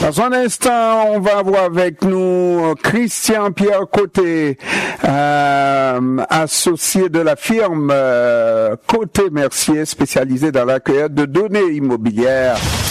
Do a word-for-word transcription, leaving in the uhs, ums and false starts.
Dans un instant, on va avoir avec nous Christian Pierre Côté, euh, associé de la firme euh, Côté Mercier, spécialisé dans l'accueil de données immobilières.